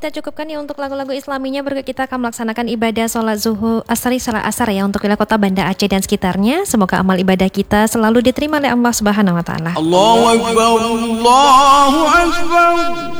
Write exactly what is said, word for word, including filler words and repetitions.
kita cukupkan ya untuk lagu-lagu islaminya. Berikut kita akan melaksanakan ibadah sholat zuhur, asari, sholat asar ya untuk wilayah kota Banda Aceh dan sekitarnya. Semoga amal ibadah kita selalu diterima oleh Allah Subhanahu Wa Taala. Allahu Akbar, Allahu Akbar.